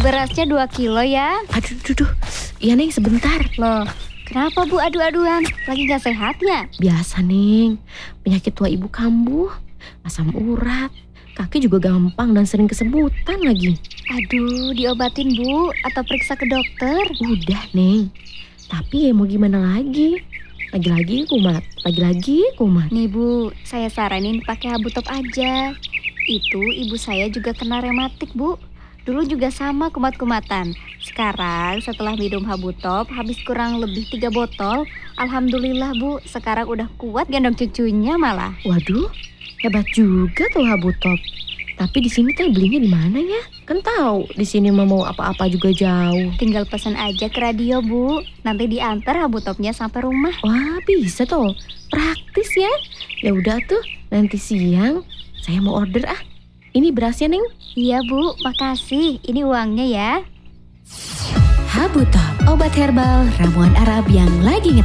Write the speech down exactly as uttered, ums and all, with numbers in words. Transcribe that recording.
Berasnya dua kilo ya. Aduh, aduh, aduh. Iya Neng, sebentar. Loh, kenapa Bu adu-aduan? Lagi gak sehat ya? Biasa Neng, penyakit tua ibu kambuh, asam urat, kaki juga gampang dan sering kesemutan lagi. Aduh, diobatin Bu atau periksa ke dokter? Udah Neng, tapi ya mau gimana lagi? Lagi-lagi kumat, lagi-lagi kumat. Nih Bu, saya saranin pakai Habutop aja. Itu ibu saya juga kena rematik Bu. Dulu juga sama kumat-kumatan. Sekarang setelah minum Habutop habis kurang lebih tiga botol. Alhamdulillah Bu, sekarang udah kuat gendong cucunya malah. Waduh, hebat juga tuh Habutop. Tapi di sini teh belinya di mana ya? Kan tahu di sini mah mau apa-apa juga jauh. Tinggal pesan aja ke radio Bu. Nanti diantar Habutopnya sampai rumah. Wah, bisa tuh. Praktis ya. Ya udah tuh, nanti siang saya mau order ah. Ini berasnya Neng. Iya Bu, makasih. Ini uangnya ya. Habutop, obat herbal ramuan Arab yang lagi ngetren.